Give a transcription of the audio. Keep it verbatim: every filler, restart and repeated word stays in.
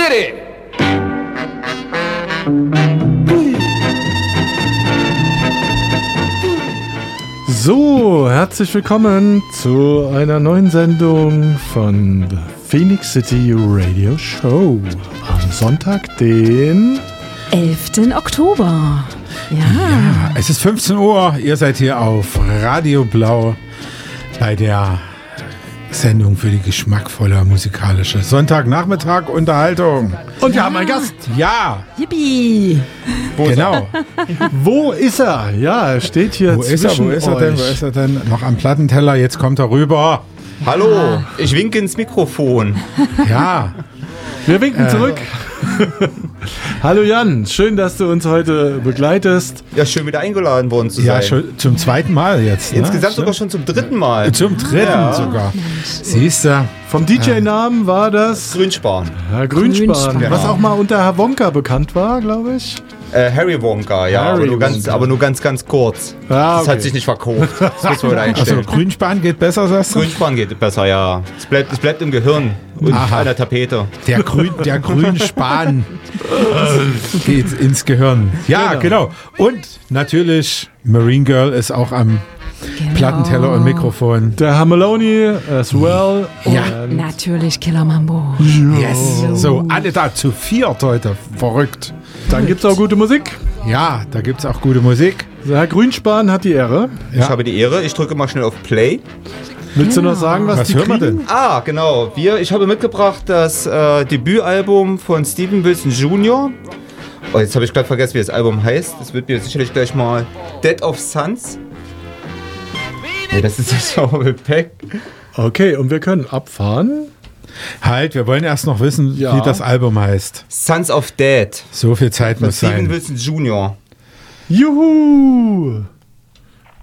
City. So, herzlich willkommen zu einer neuen Sendung von The Phoenix City Radio Show am Sonntag, den elften Oktober. Ja. ja, es ist fünfzehn Uhr, ihr seid hier auf Radio Blau bei der Sendung für die geschmackvolle musikalische Sonntagnachmittag Unterhaltung. Und wir haben einen Gast. Ja. Yippie. Genau. Wo ist er? Ja, er steht hier Wo ist er? Wo ist er denn? Wo ist er denn? Noch am Plattenteller, jetzt kommt er rüber. Hallo, ich winke ins Mikrofon. Ja. Wir winken äh. zurück. Hallo Jan, schön, dass du uns heute begleitest. Ja, schön wieder eingeladen worden zu ja, sein. Schon zum zweiten Mal jetzt. Ne? Insgesamt sogar schon zum dritten Mal. Zum dritten ja. sogar. Siehst du? Vom D J-Namen war das Grünspan. Herr Grünspan, Grünspan. was auch mal unter Herr Wonka bekannt war, glaube ich. Äh, Harry Wonka, ja, Harry aber, nur ganz, Wonka. aber nur ganz, ganz kurz. Ah, okay. Das hat sich nicht verkauft. Das müssen wir wieder einstellen. Also Grünspan geht besser, sagst du? Grünspan geht besser, ja. Es bleibt, es bleibt im Gehirn und Aha. an der Tapete. Der, Grün, der Grünspan geht ins Gehirn. Ja, genau. genau. Und natürlich, Marine Girl ist auch am genau. Plattenteller und Mikrofon. Der Herr Maloney as well. Ja. Und natürlich Killer Mambo. Yes. So, alle da zu viert heute. Verrückt. Dann gibt's auch gute Musik. Ja, da gibt's auch gute Musik. Der Herr Grünspan hat die Ehre. Ja. Ich habe die Ehre. Ich drücke mal schnell auf Play. Willst du noch sagen, was, was die hören wir kriegen? denn? Ah, genau. Wir, ich habe mitgebracht das äh, Debütalbum von Steven Wilson Junior Oh, jetzt habe ich gerade vergessen, wie das Album heißt. Das wird mir sicherlich gleich mal Dead of Suns. Nee, das ist das Orville Peck. Okay, und wir können abfahren. Halt, wir wollen erst noch wissen, Ja. wie das Album heißt. Sons of Dead. So viel Zeit Von muss Steven sein. Wilson Junior Juhu!